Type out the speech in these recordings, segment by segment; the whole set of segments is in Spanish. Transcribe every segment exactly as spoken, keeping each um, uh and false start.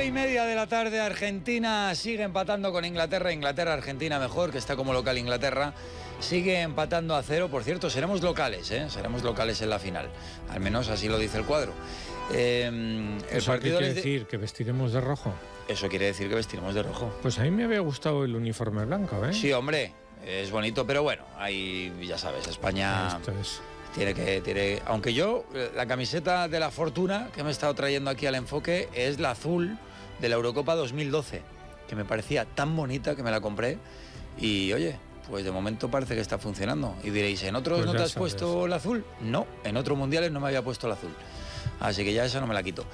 nueve y media de la tarde, Argentina sigue empatando con Inglaterra. Inglaterra, Argentina mejor, que está como local Inglaterra. Sigue empatando a cero. Por cierto, seremos locales, ¿eh? Seremos locales en la final. Al menos así lo dice el cuadro. Eh, el ¿Eso partido qué quiere de... decir? ¿Que vestiremos de rojo? Eso quiere decir que vestiremos de rojo. Pues a mí me había gustado el uniforme blanco, ¿eh? Sí, hombre, es bonito, pero bueno, ahí ya sabes, España... Esto es... Tiene que, tiene, aunque yo, la camiseta de la fortuna que me he estado trayendo aquí al enfoque es la azul de la Eurocopa dos mil doce, que me parecía tan bonita que me la compré y oye, pues de momento parece que está funcionando. Y diréis, ¿en otros Pues no te has sabes. puesto el azul? No, en otros mundiales no me había puesto el azul. Así que ya esa no me la quito.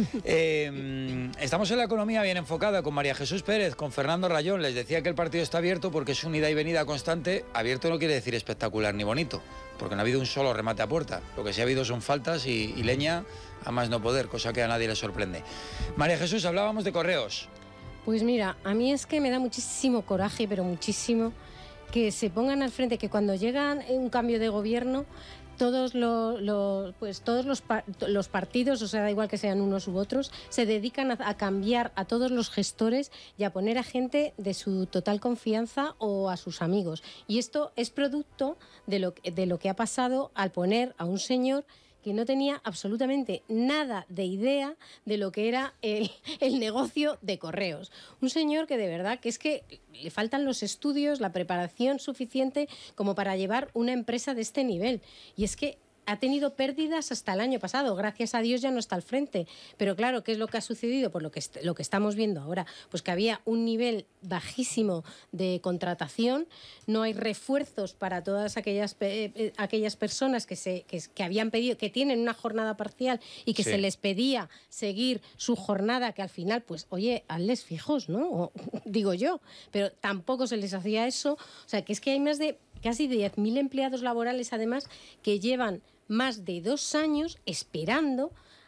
Eh, estamos en la economía bien enfocada con María Jesús Pérez, con Fernando Rayón. Les decía que el partido está abierto porque es un ida y venida constante. Abierto no quiere decir espectacular ni bonito, porque no ha habido un solo remate a puerta. Lo que sí ha habido son faltas y, y leña a más no poder, cosa que a nadie le sorprende. María Jesús, hablábamos de correos. Pues mira, a mí es que me da muchísimo coraje, pero muchísimo, que se pongan al frente, que cuando llega un cambio de gobierno, todos los, los pues todos los, los partidos, o sea, da igual que sean unos u otros, se dedican a, a cambiar a todos los gestores y a poner a gente de su total confianza o a sus amigos. Y esto es producto de lo, de lo que ha pasado al poner a un señor que no tenía absolutamente nada de idea de lo que era el, el negocio de correos. Un señor que de verdad que es que le faltan los estudios, la preparación suficiente como para llevar una empresa de este nivel. Y es que ha tenido pérdidas hasta el año pasado, gracias a Dios ya no está al frente. Pero claro, ¿qué es lo que ha sucedido? Por lo que, est- lo que estamos viendo ahora, pues que había un nivel bajísimo de contratación, no hay refuerzos para todas aquellas, pe- eh, aquellas personas que, se, que, que habían pedido, que tienen una jornada parcial y que Sí. se les pedía seguir su jornada, que al final, pues oye, hazles fijos, ¿no? O, digo yo, pero tampoco se les hacía eso. O sea, que es que hay más de casi diez mil empleados laborales, además, que llevan más de dos años esperando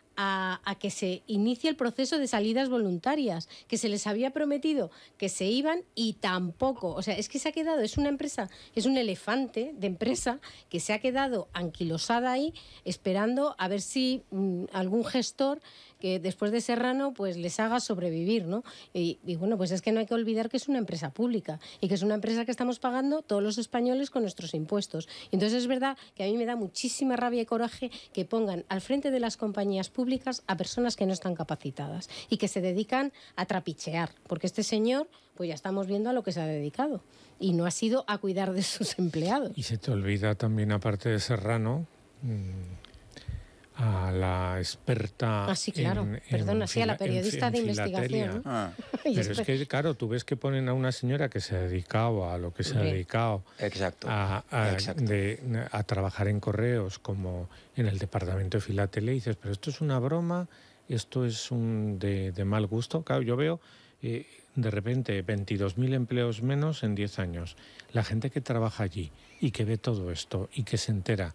a, a que se inicie el proceso de salidas voluntarias, que se les había prometido que se iban y tampoco. O sea, es que se ha quedado, es una empresa, es un elefante de empresa que se ha quedado anquilosada ahí esperando a ver si mmm, algún gestor que después de Serrano pues les haga sobrevivir, ¿no? Y, y bueno, pues es que no hay que olvidar que es una empresa pública y que es una empresa que estamos pagando todos los españoles con nuestros impuestos. Y entonces es verdad que a mí me da muchísima rabia y coraje que pongan al frente de las compañías públicas a personas que no están capacitadas y que se dedican a trapichear, porque este señor, pues ya estamos viendo a lo que se ha dedicado y no ha sido a cuidar de sus empleados. Y se te olvida también, aparte de Serrano, mmm, a la experta Ah, sí, claro. en, Perdona, en sí, a la fila- periodista en, de en investigación, filatelia. ¿no? Ah, Y Pero es que, claro, tú ves que ponen a una señora que se ha dedicado a lo que se ha Hombre. dedicado exacto. a, a, exacto. de- a trabajar en correos como en el departamento de filatelia y dices, pero esto es una broma, esto es un de, de mal gusto. Claro, yo veo eh, de repente veintidós mil empleos menos en diez años. La gente que trabaja allí y que ve todo esto y que se entera,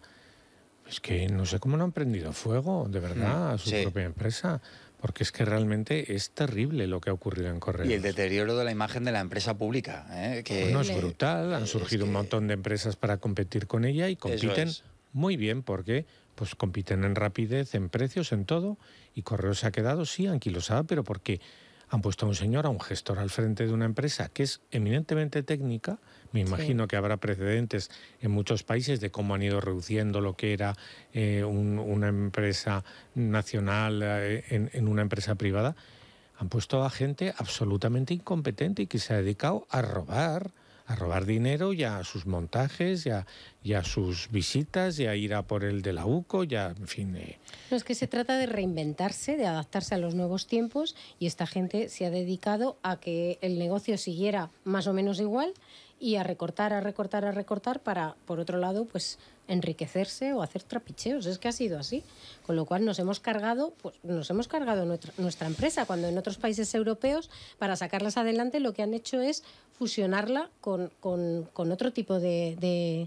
es que no sé cómo no han prendido fuego, de verdad, a su Sí. propia empresa, porque es que realmente es terrible lo que ha ocurrido en correos. Y el deterioro de la imagen de la empresa pública, ¿eh? Que Bueno, es Le- brutal, han es surgido que- un montón de empresas para competir con ella y compiten es. muy bien porque pues compiten en rapidez, en precios, en todo, y Correos se ha quedado, sí, anquilosada, pero porque han puesto a un señor, a un gestor al frente de una empresa que es eminentemente técnica. Me imagino Sí. que habrá precedentes en muchos países de cómo han ido reduciendo lo que era eh, un- una empresa nacional eh, en, en una empresa privada. Han puesto a gente absolutamente incompetente y que se ha dedicado a robar, a robar dinero y a sus montajes, y a, y a sus visitas, y a ir a por el de la UCO, ya, en fin. Eh. No, es que se trata de reinventarse, de adaptarse a los nuevos tiempos y esta gente se ha dedicado a que el negocio siguiera más o menos igual y a recortar, a recortar, a recortar para, por otro lado, pues enriquecerse o hacer trapicheos. Es que ha sido así. Con lo cual nos hemos cargado, pues nos hemos cargado nuestra, nuestra empresa, cuando en otros países europeos, para sacarlas adelante, lo que han hecho es fusionarla con, con, con otro tipo de, de,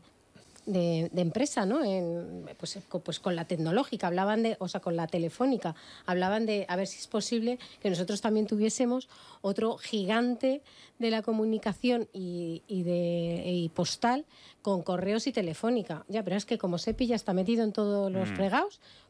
de, de empresa, ¿no? En, pues, pues con la tecnológica, hablaban de, o sea, con la telefónica, hablaban de a ver si es posible que nosotros también tuviésemos otro gigante de la comunicación y, y, de, y postal con correos y telefónica. Ya, pero es que como Sepi ya está metido en todos los Mm. fregados,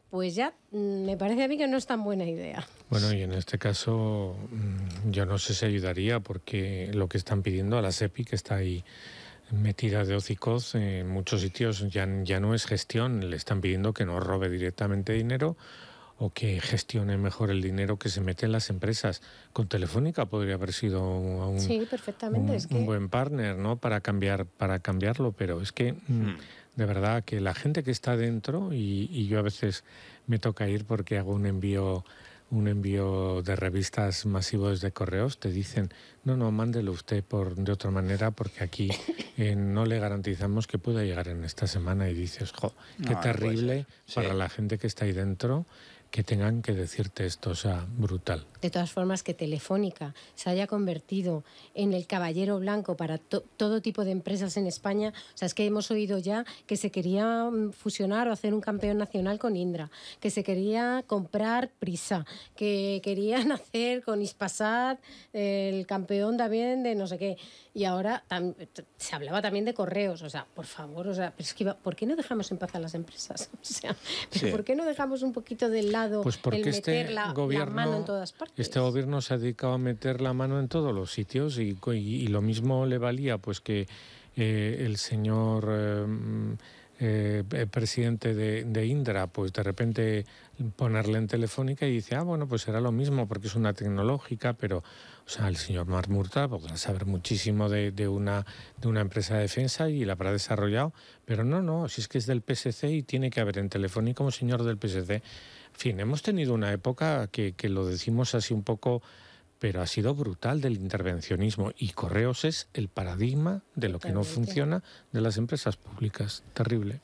pues ya me parece a mí que no es tan buena idea. Bueno, y en este caso yo no sé si ayudaría, porque lo que están pidiendo a la SEPI, que está ahí metida de hocicoz en muchos sitios, ya, ya no es gestión, le están pidiendo que no robe directamente dinero o que gestione mejor el dinero que se mete en las empresas. Con Telefónica podría haber sido un, sí, perfectamente. un, es que... un buen partner, ¿no?, para cambiar, para cambiarlo, pero es que mm. de verdad que la gente que está dentro, y, y yo a veces me toca ir porque hago un envío un envío de revistas masivo desde correos, te dicen, no, no, mándelo usted por de otra manera, porque aquí eh, no le garantizamos que pueda llegar en esta semana. Y dices, jo, qué no, terrible no sí. para la gente que está ahí dentro, que tengan que decirte esto, o sea, brutal. De todas formas, que Telefónica se haya convertido en el caballero blanco para to todo tipo de empresas en España, o sea, es que hemos oído ya que se quería fusionar o hacer un campeón nacional con Indra, que se quería comprar Prisa, que querían hacer con Hispasat el campeón también de no sé qué, y ahora se hablaba también de correos, o sea, por favor, o sea, pero es que iba, ¿por qué no dejamos en paz a las empresas? O sea, ¿pero sí. ¿por qué no dejamos un poquito del lado pues porque el meter este la, gobierno, la mano en todas partes? Este gobierno se ha dedicado a meter la mano en todos los sitios, y, y, y lo mismo le valía pues que eh, el señor eh, eh, presidente de, de Indra, pues de repente ponerle en Telefónica, y dice, ah, bueno, pues será lo mismo porque es una tecnológica, pero, o sea, el señor Marc Murta podrá saber muchísimo de, de, una, de una empresa de defensa y la habrá desarrollado, pero no, no, si es que es del P S C y tiene que haber en Telefónica un señor del P S C. En fin, hemos tenido una época que, que lo decimos así un poco, pero ha sido brutal, del intervencionismo, y Correos es el paradigma de lo que no funciona de las empresas públicas. Terrible.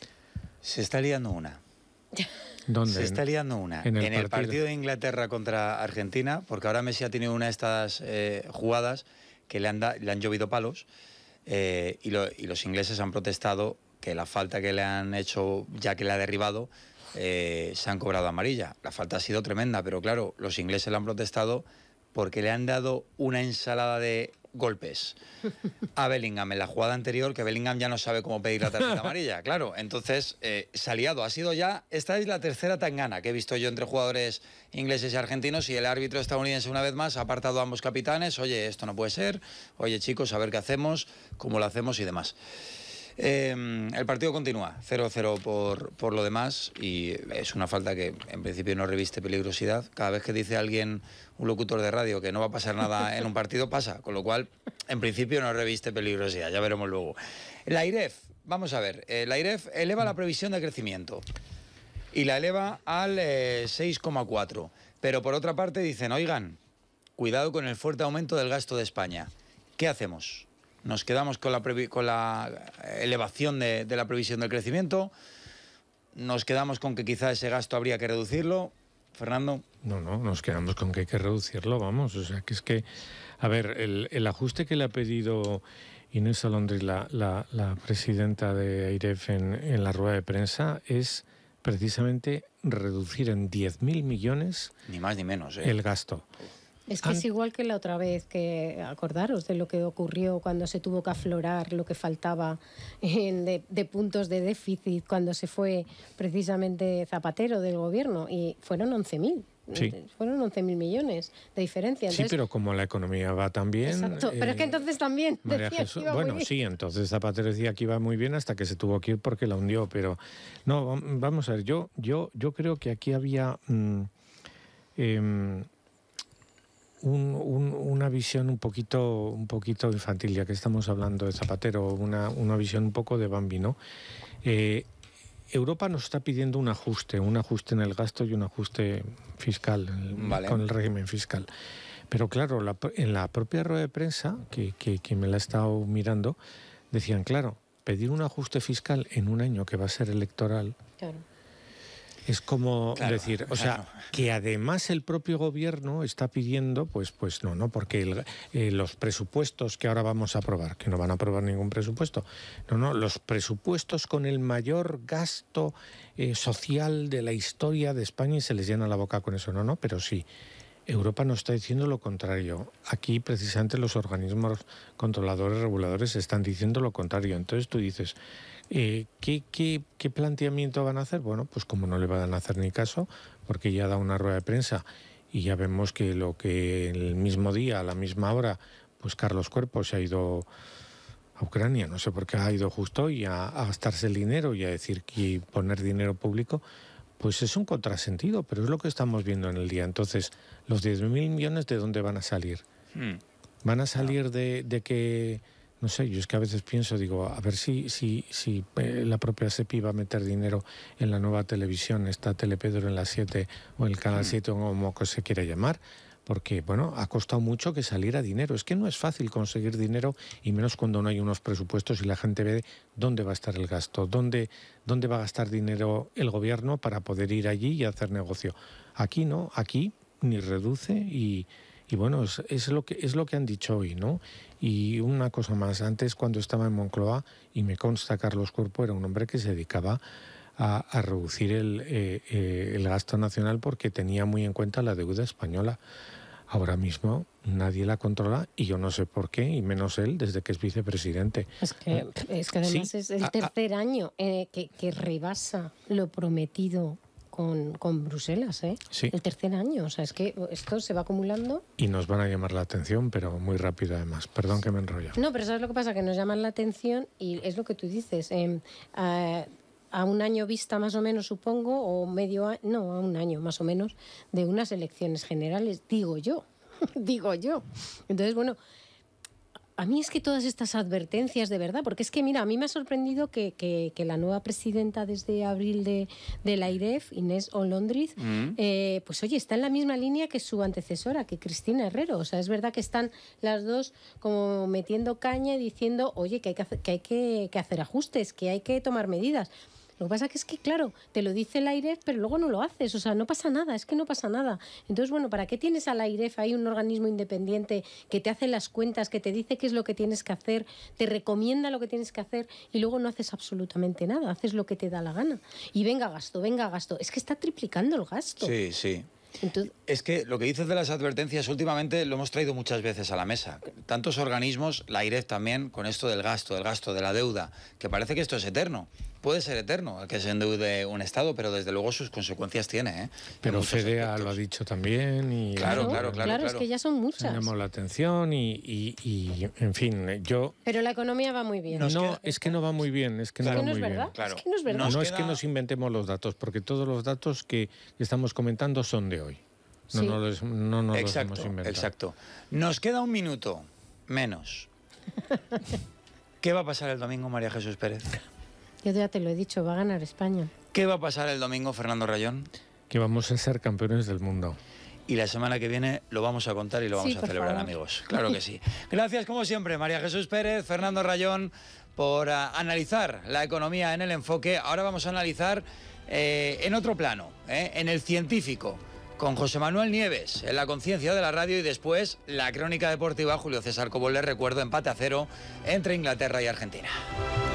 Se está liando una. ¿Dónde? Se está liando una. En, el, en el partido de Inglaterra contra Argentina, porque ahora Messi ha tenido una de estas eh, jugadas que le han, da, le han llovido palos, eh, y, lo, y los ingleses han protestado que la falta que le han hecho, ya que le ha derribado, Eh, se han cobrado amarilla. La falta ha sido tremenda, pero claro, los ingleses le han protestado porque le han dado una ensalada de golpes a Bellingham en la jugada anterior, que Bellingham ya no sabe cómo pedir la tarjeta amarilla, claro. Entonces, eh, se ha liado. Ha sido ya, esta es la tercera tangana que he visto yo entre jugadores ingleses y argentinos, y el árbitro estadounidense una vez más ha apartado a ambos capitanes. Oye, esto no puede ser. Oye, chicos, a ver qué hacemos, cómo lo hacemos y demás. Eh, el partido continúa, cero cero por, por lo demás, y es una falta que en principio no reviste peligrosidad. Cada vez que dice alguien, un locutor de radio, que no va a pasar nada en un partido, pasa, con lo cual en principio no reviste peligrosidad, ya veremos luego. La I R E F, vamos a ver, eh, la I R E F eleva la previsión de crecimiento y la eleva al eh, seis coma cuatro, pero por otra parte dicen, oigan, cuidado con el fuerte aumento del gasto de España. ¿Qué hacemos? ¿Nos quedamos con la, con la elevación de, de la previsión del crecimiento? ¿Nos quedamos con que quizá ese gasto habría que reducirlo? Fernando. No, no, nos quedamos con que hay que reducirlo, vamos. O sea, que es que, a ver, el, el ajuste que le ha pedido Inés Alondri, la, la, la presidenta de A I R E F, en, en la rueda de prensa, es precisamente reducir en diez mil millones... Ni más ni menos, ¿eh? El gasto. Es que es igual que la otra vez, que acordaros de lo que ocurrió cuando se tuvo que aflorar lo que faltaba en, de, de puntos de déficit cuando se fue precisamente Zapatero del gobierno, y fueron once mil. Sí. Fueron once mil millones de diferencia. Entonces, sí, pero como la economía va tan bien... Exacto, eh, pero es que entonces también María decía Jesús, que iba bueno, muy bien. Sí, entonces Zapatero decía que iba muy bien hasta que se tuvo que ir porque la hundió, pero... No, vamos a ver, yo, yo, yo creo que aquí había... Mmm, eh, Un, un, una visión un poquito, un poquito infantil, ya que estamos hablando de Zapatero, una, una visión un poco de Bambi, ¿no? Eh, Europa nos está pidiendo un ajuste, un ajuste en el gasto y un ajuste fiscal, vale, con el régimen fiscal. Pero claro, la, en la propia rueda de prensa, que, que, que me la he estado mirando, decían, claro, pedir un ajuste fiscal en un año que va a ser electoral... Claro. Es como claro, decir, o sea, claro, que además el propio gobierno está pidiendo, pues, pues no, no, porque el, eh, los presupuestos que ahora vamos a aprobar, que no van a aprobar ningún presupuesto, no, no, los presupuestos con el mayor gasto eh, social de la historia de España, y se les llena la boca con eso, no, no, pero sí, Europa nos está diciendo lo contrario. Aquí precisamente los organismos controladores, reguladores están diciendo lo contrario. Entonces tú dices, Eh, ¿qué, qué, ¿Qué planteamiento van a hacer? Bueno, pues como no le van a hacer ni caso, porque ya da una rueda de prensa y ya vemos que lo que el mismo día, a la misma hora, pues Carlos Cuerpo se ha ido a Ucrania, no sé por qué ha ido justo hoy a, a gastarse el dinero y a decir que poner dinero público, pues es un contrasentido, pero es lo que estamos viendo en el día. Entonces, los diez mil millones, ¿de dónde van a salir? Hmm. ¿Van a salir de, de que, no sé, yo es que a veces pienso, digo, a ver si, si, si eh, la propia SEPI va a meter dinero en la nueva televisión, esta Telepedro en la siete o el Canal siete o como que se quiera llamar, porque, bueno, ha costado mucho que saliera dinero. Es que no es fácil conseguir dinero, y menos cuando no hay unos presupuestos y la gente ve dónde va a estar el gasto, dónde, dónde va a gastar dinero el gobierno para poder ir allí y hacer negocio. Aquí no, aquí ni reduce y... Y bueno, es, es, lo que, es lo que han dicho hoy, ¿no? Y una cosa más, antes cuando estaba en Moncloa, y me consta Carlos Cuerpo, era un hombre que se dedicaba a, a reducir el, eh, eh, el gasto nacional porque tenía muy en cuenta la deuda española. Ahora mismo nadie la controla y yo no sé por qué, y menos él, desde que es vicepresidente. Es que, es que además sí, es el tercer a, a, año eh, que, que rebasa lo prometido Con, con Bruselas, ¿eh? Sí. El tercer año, o sea, es que esto se va acumulando. Y nos van a llamar la atención, pero muy rápido además. Perdón que me enrollo. No, pero ¿sabes lo que pasa? Que nos llaman la atención y es lo que tú dices. Eh, a, a un año vista más o menos, supongo, o medio año, no, a un año más o menos, de unas elecciones generales, digo yo, digo yo. Entonces, bueno... A mí es que todas estas advertencias, de verdad, porque es que, mira, a mí me ha sorprendido que, que, que la nueva presidenta desde abril de, de la AIREF, Inés Olondriz, mm. eh, pues oye, está en la misma línea que su antecesora, que Cristina Herrero. O sea, es verdad que están las dos como metiendo caña y diciendo, oye, que hay que hacer, que hay que, que hacer ajustes, que hay que tomar medidas. Lo que pasa que es que, claro, te lo dice la AIREF, pero luego no lo haces. O sea, no pasa nada, es que no pasa nada. Entonces, bueno, ¿para qué tienes a la AIREF ahí, un organismo independiente que te hace las cuentas, que te dice qué es lo que tienes que hacer, te recomienda lo que tienes que hacer y luego no haces absolutamente nada? Haces lo que te da la gana. Y venga gasto, venga gasto. Es que está triplicando el gasto. Sí, sí. Entonces... Es que lo que dices de las advertencias últimamente lo hemos traído muchas veces a la mesa. Tantos organismos, la AIREF también, con esto del gasto, del gasto, de la deuda, que parece que esto es eterno. Puede ser eterno el que se endeude un Estado, pero desde luego sus consecuencias tiene, ¿eh? Pero FEDEA lo ha dicho también. Y claro, claro, claro. Claro, es que ya son muchas. Se llamó la atención y, y, y, en fin, yo... Pero la economía va muy bien. No, queda... es que no va muy bien. Es que claro. no va es que no muy es verdad. bien. Claro. Es que no es verdad. No, no queda... es que nos inventemos los datos, porque todos los datos que estamos comentando son de hoy. No, sí. no, los, no nos exacto, los hemos inventado. Exacto. Nos queda un minuto menos. ¿Qué va a pasar el domingo, María Jesús Pérez? Yo ya te lo he dicho, va a ganar España. ¿Qué va a pasar el domingo, Fernando Rayón? Que vamos a ser campeones del mundo. Y la semana que viene lo vamos a contar y lo vamos sí, a celebrar, favor. amigos. Claro que sí. Gracias, como siempre, María Jesús Pérez, Fernando Rayón, por uh, analizar la economía en el enfoque. Ahora vamos a analizar eh, en otro plano, eh, en el científico, con José Manuel Nieves, en la conciencia de la radio, y después la crónica deportiva, Julio César Cobo. Les recuerdo, empate a cero entre Inglaterra y Argentina.